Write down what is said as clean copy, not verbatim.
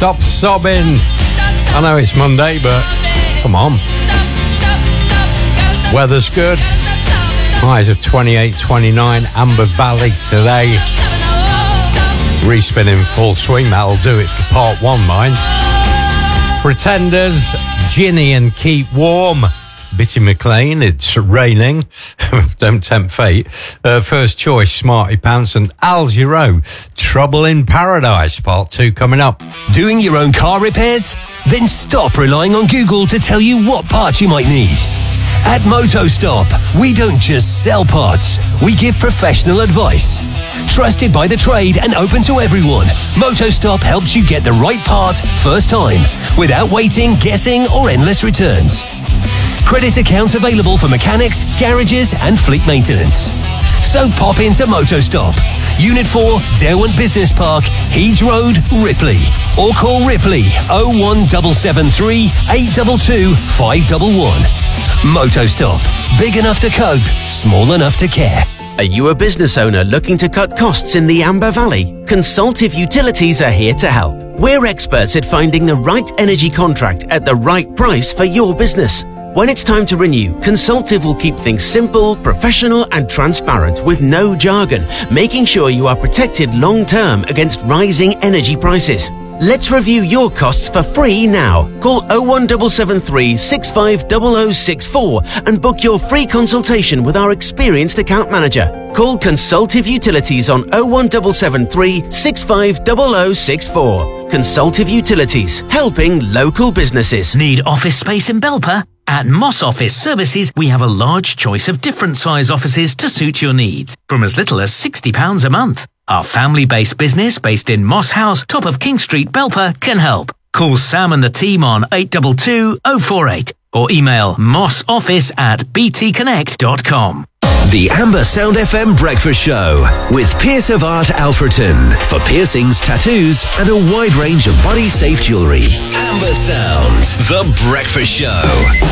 Stop sobbing. I know it's Monday, but come on. Weather's good. Highs of 28, 29. Amber Valley today. Respin in full swing. That'll do it for part one, mind. Pretenders, Ginny and Keep Warm. Bitty McLean, it's raining. Don't tempt fate. First choice, Smarty Pants and Al Giro. Trouble in Paradise, part 2 coming up. Doing your own car repairs? Then stop relying on Google to tell you what parts you might need. At MotoStop, we don't just sell parts, we give professional advice. Trusted by the trade and open to everyone, MotoStop helps you get the right part first time, without waiting, guessing, or endless returns. Credit accounts available for mechanics, garages, and fleet maintenance. So pop into MotoStop, Unit 4, Derwent Business Park, Heeds Road, Ripley. Or call Ripley 01773 822 511. MotoStop. Big enough to cope, small enough to care. Are you a business owner looking to cut costs in the Amber Valley? Consultive Utilities are here to help. We're experts at finding the right energy contract at the right price for your business. When it's time to renew, Consultive will keep things simple, professional and transparent with no jargon, making sure you are protected long-term against rising energy prices. Let's review your costs for free now. Call 01773 650064 and book your free consultation with our experienced account manager. Call Consultive Utilities on 01773 650064. Consultive Utilities, helping local businesses. Need office space in Belper? At Moss Office Services, we have a large choice of different size offices to suit your needs, from as little as £60 a month. Our family-based business, based in Moss House, top of King Street, Belper, can help. Call Sam and the team on 822 048 or email mossoffice@btconnect.com. The Amber Sound FM Breakfast Show with Pierce of Art Alfreton for piercings, tattoos, and a wide range of body-safe jewellery. Amber Sound, The Breakfast Show.